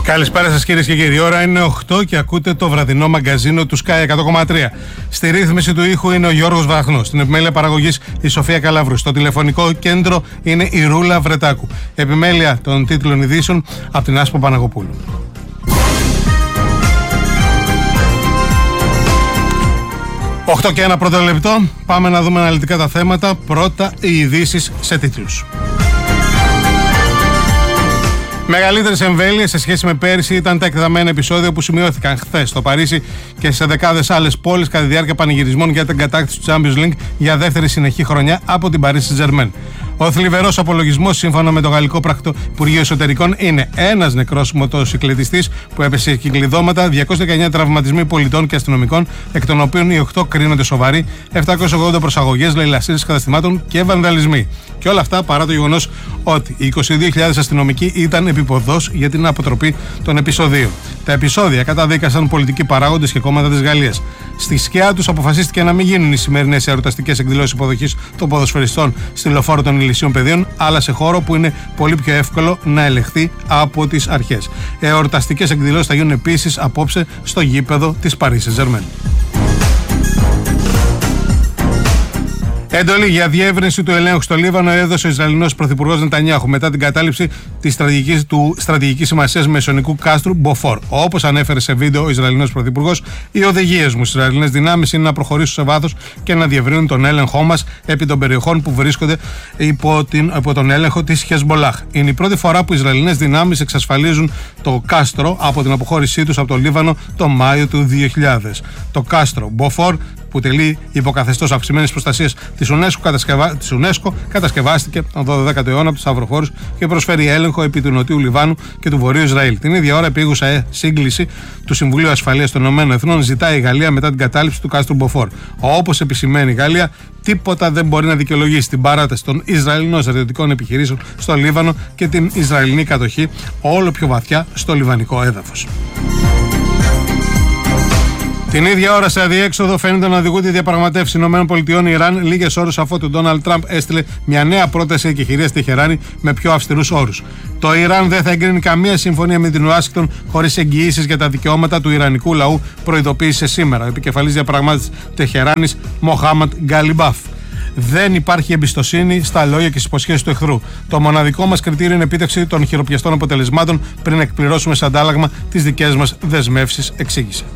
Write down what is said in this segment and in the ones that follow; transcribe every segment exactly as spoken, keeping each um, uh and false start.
Καλησπέρα σας κυρίες και κύριοι. Η ώρα είναι οκτώ και ακούτε το βραδινό μαγκαζίνο του Sky εκατό κόμμα τρία. Στη ρύθμιση του ήχου είναι ο Γιώργος Βαχνός. Στην επιμέλεια παραγωγής η Σοφία Καλαβρού. Στο τηλεφωνικό κέντρο είναι η Ρούλα Βρετάκου. Επιμέλεια των τίτλων ειδήσεων από την Άσπο Παναγοπούλου. οκτώ και ένα πρώτο λεπτό. Πάμε να δούμε αναλυτικά τα θέματα. Πρώτα οι ειδήσεις σε τίτλους. Μεγαλύτερες εμβέλειες σε σχέση με πέρυσι ήταν τα εκτεταμένα επεισόδια που σημειώθηκαν χθες στο Παρίσι και σε δεκάδες άλλες πόλεις κατά τη διάρκεια πανηγυρισμών για την κατάκτηση του Champions League για δεύτερη συνεχή χρονιά από την Paris Saint-Germain. Ο θλιβερός απολογισμός, σύμφωνα με το Γαλλικό Πρακτο Υπουργείο Εσωτερικών, είναι ένας νεκρός μοτοσυκλετιστής που έπεσε κυκλειδώματα, διακόσιοι δεκαεννιά τραυματισμοί πολιτών και αστυνομικών, εκ των οποίων οι οκτώ κρίνονται σοβαροί, επτακόσιες ογδόντα προσαγωγές, λαιλασίες καταστημάτων και βανδαλισμοί. Και όλα αυτά παρά το γεγονός ότι οι είκοσι δύο χιλιάδες αστυνομικοί ήταν επιποδός για την αποτροπή των επεισοδίων. Τα επεισόδια καταδίκασαν πολιτικοί παράγοντες και κόμματα της Γαλλίας. Στη σκιά τους αποφασίστηκε να μην γίνουν οι σημερινές εορταστικές εκδηλώσεις υποδοχής των ποδοσφαιριστών στη λεωφόρο των Ηλυσίων Πεδίων, αλλά σε χώρο που είναι πολύ πιο εύκολο να ελεγχθεί από τις αρχές. Εορταστικές εκδηλώσεις θα γίνουν επίσης απόψε στο γήπεδο της Paris Saint-Germain. Εντολή για διεύρυνση του ελέγχου στο Λίβανο έδωσε ο Ισραηλινός Πρωθυπουργός Νετανιάχου μετά την κατάληψη της στρατηγικής, του στρατηγικής σημασίας μεσονικού κάστρου Μποφόρ. Όπως ανέφερε σε βίντεο ο Ισραηλινός Πρωθυπουργός, οι οδηγίες μου στις Ισραηλινές δυνάμεις είναι να προχωρήσουν σε βάθος και να διευρύνουν τον έλεγχό μας επί των περιοχών που βρίσκονται υπό, την, υπό τον έλεγχο της Χεσμολάχ. Είναι η πρώτη φορά που οι Ισραηλινές δυνάμεις εξασφαλίζουν το κάστρο από την αποχώρησή τους από το Λίβανο το Μάιο του δύο χιλιάδες. Το κάστρο Μποφόρ, που τελεί υποκαθεστώς αυξημένης προστασίας της UNESCO, κατασκευα... της UNESCO, κατασκευάστηκε τον δώδεκατο αιώνα από τους Σταυροφόρους και προσφέρει έλεγχο επί του Νοτιού Λιβάνου και του Βορείου Ισραήλ. Την ίδια ώρα, επίγουσα σύγκληση του Συμβουλίου Ασφαλείας των Ηνωμένων Εθνών ζητάει η Γαλλία μετά την κατάληψη του κάστρου Μποφόρ. Όπως επισημαίνει η Γαλλία, τίποτα δεν μπορεί να δικαιολογήσει την παράταση των Ισραηλινών στρατιωτικών επιχειρήσεων στο Λίβανο και την Ισραηλινή κατοχή όλο πιο βαθιά στο λιβανικό έδαφος. Την ίδια ώρα, σε αδιέξοδο, φαίνεται να οδηγούνται οι διαπραγματεύσεις ΗΠΑ Ιράν λίγες ώρες αφού ο Ντόναλντ Τραμπ έστειλε μια νέα πρόταση εκεχηρίας στη Τεχεράνη με πιο αυστηρούς όρους. Το Ιράν δεν θα εγκρίνει καμία συμφωνία με την Ουάσιγκτον χωρίς εγγυήσεις για τα δικαιώματα του ιρανικού λαού, προειδοποίησε σήμερα ο επικεφαλής διαπραγμάτευσης Τεχεράνης Μοχάμαντ Γκαλιμπάφ. Δεν υπάρχει εμπιστοσύνη στα λόγια και στις υποσχέσεις του εχθρού. Το μοναδικό μας κριτήριο είναι επίτευξη των χειροπιαστών αποτελεσμάτων πριν εκπληρώσουμε σε αντάλλαγμα τις δικές μας δεσμεύσεις, εξήγησε.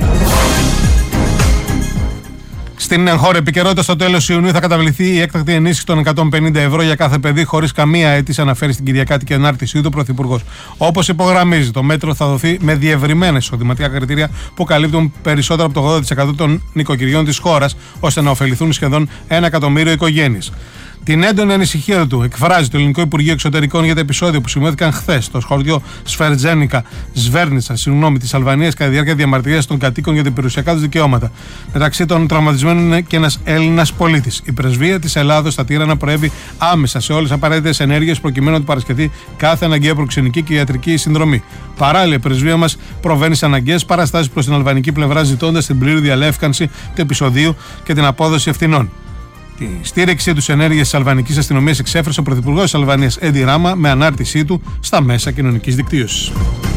Στην εγχώρια επικαιρότητα, στο τέλος Ιουνίου θα καταβληθεί η έκτακτη ενίσχυση των εκατόν πενήντα ευρώ για κάθε παιδί, χωρίς καμία αίτηση, αναφέρει στην Κυριακάτικη ανάρτησή του ο Πρωθυπουργός. Όπως υπογραμμίζει, το μέτρο θα δοθεί με διευρυμένα εισοδηματικά κριτήρια που καλύπτουν περισσότερο από το ογδόντα τοις εκατό των νοικοκυριών της χώρας, ώστε να ωφεληθούν σχεδόν ένα εκατομμύριο οικογένειες. Την έντονη ανησυχία του εκφράζει το Ελληνικό Υπουργείο Εξωτερικών για τα επεισόδια που σημειώθηκαν χθες στο χωριό Σφερτζένικα, Σβέρνιτσα, συγγνώμη, της Αλβανίας κατά τη διάρκεια διαμαρτυρίας των κατοίκων για την περιουσιακά τους δικαιώματα. Μεταξύ των τραυματισμένων είναι και ένας Έλληνας πολίτης. Η πρεσβεία της Ελλάδος στα Τύρανα προέβη άμεσα σε όλες τις απαραίτητες ενέργειες προκειμένου να του παρασχεθεί κάθε αναγκαία προξενική και ιατρική συνδρομή. Παράλληλα, η πρεσβεία μας προβαίνει σε αναγκαίες παραστάσεις προς την αλβανική πλευρά, ζητώντας την πλήρη διαλεύκανση του επεισοδίου και την απόδοση ευθυνών. Τη στήριξή του ενέργειες της αλβανικής αστυνομίας εξέφρασε ο Πρωθυπουργός της Αλβανίας Έντι Ράμα με ανάρτησή του στα μέσα κοινωνικής δικτύωσης.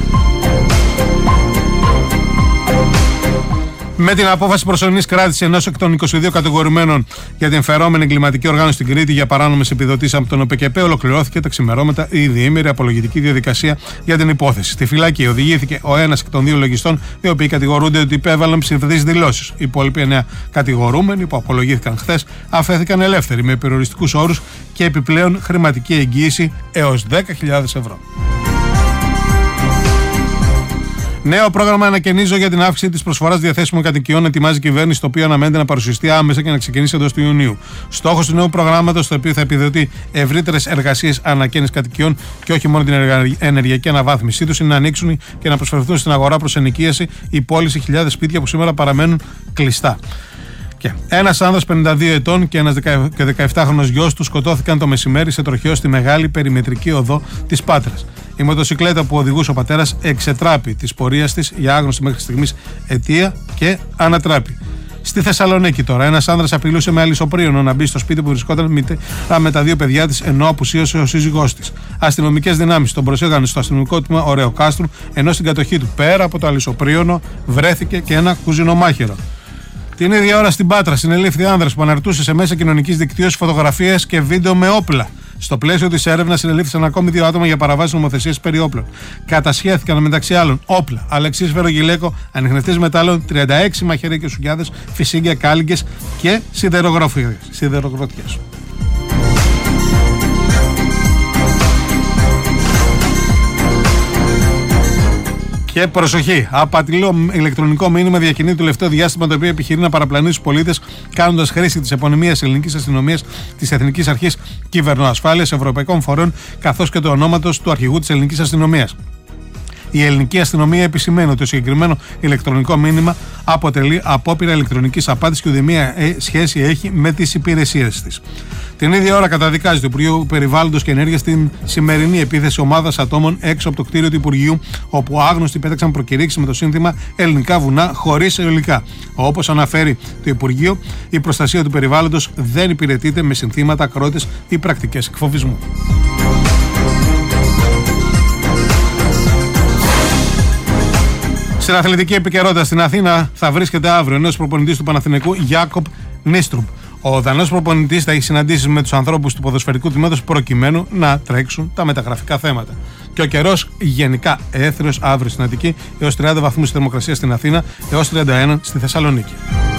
Με την απόφαση προσωρινής κράτησης ενός εκ των είκοσι δύο κατηγορουμένων για την φερόμενη εγκληματική οργάνωση στην Κρήτη για παράνομες επιδοτήσεις από τον ΟΠΕΚΕΠΕ, ολοκληρώθηκε τα ξημερώματα η διήμερη απολογητική διαδικασία για την υπόθεση. Στη φυλακή οδηγήθηκε ο ένας εκ των δύο λογιστών, οι οποίοι κατηγορούνται ότι υπέβαλαν ψευδείς δηλώσεις. Οι υπόλοιποι εννέα κατηγορούμενοι που απολογήθηκαν χθες αφέθηκαν ελεύθεροι με περιοριστικούς όρους και επιπλέον χρηματική εγγύηση έως δέκα χιλιάδες ευρώ. Νέο πρόγραμμα ανακαινίζω για την αύξηση της προσφοράς διαθέσιμων κατοικιών ετοιμάζει η κυβέρνηση, το οποίο αναμένεται να παρουσιαστεί άμεσα και να ξεκινήσει εντός του Ιουνίου. Στόχος του νέου προγράμματος, το οποίο θα επιδοτεί ευρύτερες εργασίες ανακαίνησης κατοικιών και όχι μόνο την ενεργειακή αναβάθμισή τους, είναι να ανοίξουν και να προσφερθούν στην αγορά προς ενοικίαση η πώληση χιλιάδες σπίτια που σήμερα παραμένουν κλειστά. Και ένας άνδρας πενήντα δύο ετών και ένας δεκαεπτάχρονος γιος του σκοτώθηκαν το μεσημέρι σε τροχαίο στη μεγάλη περιμετρική οδό της Πάτρας. Η μοτοσυκλέτα που οδηγούσε ο πατέρας εξετράπη της πορείας της για άγνωστη μέχρι στιγμής αιτία και ανατράπη. Στη Θεσσαλονίκη τώρα, ένας άνδρας απειλούσε με αλυσοπρίωνο να μπει στο σπίτι που βρισκόταν μητέρα με τα δύο παιδιά της, ενώ απουσίωσε ο σύζυγός της. Αστυνομικές δυνάμεις τον προσέγγανε στο αστυνομικό τμήμα Ωρεοκάστρου, ενώ στην κατοχή του, πέρα από το αλυσοπρίωνο, βρέθηκε και ένα κουζινομάχαιρο. Την ίδια ώρα στην Πάτρα συνελήφθη άνδρας που αναρτούσε σε μέσα κοινωνικής δικτύωσης φωτογραφίες και βίντεο με όπλα. Στο πλαίσιο της έρευνας συνελήφθησαν ακόμη δύο άτομα για παραβάσεις νομοθεσίας περί όπλων. Κατασχέθηκαν μεταξύ άλλων όπλα, αλεξίσφαιρο Φερογιλέκο, ανιχνευτής μετάλλων, τριάντα έξι μαχαίρια και σουγιάδες, φυσίγγια, κάλυγκες και σιδερογρότιες. Και προσοχή, απατηλό ηλεκτρονικό μήνυμα διακινεί το τελευταίο διάστημα, το οποίο επιχειρεί να παραπλανήσει τους πολίτες, κάνοντας χρήση της επωνυμίας ελληνικής αστυνομίας, της Εθνικής Αρχής Κυβερνοασφάλειας, Ευρωπαϊκών Φορέων, καθώς και του ονόματος του αρχηγού της ελληνικής αστυνομίας. Η ελληνική αστυνομία επισημαίνει ότι το συγκεκριμένο ηλεκτρονικό μήνυμα αποτελεί απόπειρα ηλεκτρονικής απάτης και ουδέμια σχέση έχει με τις υπηρεσίες της. Την ίδια ώρα καταδικάζει το Υπουργείο Περιβάλλοντος και Ενέργειας την σημερινή επίθεση ομάδας ατόμων έξω από το κτίριο του Υπουργείου, όπου άγνωστοι πέταξαν προκηρύξεις με το σύνθημα «Ελληνικά βουνά χωρίς αιωλικά». Όπως αναφέρει το Υπουργείο, η προστασία του περιβάλλοντος δεν υπηρετείται με συνθήματα, ακρότητες ή πρακτικές εκφοβισμού. Στην αθλητική επικαιρότητα στην Αθήνα θα βρίσκεται αύριο ο νέος προπονητής του Παναθηναϊκού, Γιάκοπ Νίστρουπ. Ο Δανός προπονητής θα έχει συναντήσεις με τους ανθρώπους του ποδοσφαιρικού τμήματος προκειμένου να τρέξουν τα μεταγραφικά θέματα. Και ο καιρός γενικά έθριος αύριο στην Αττική, έως τριάντα βαθμούς θερμοκρασία στην Αθήνα, έως τριάντα ένα στη Θεσσαλονίκη.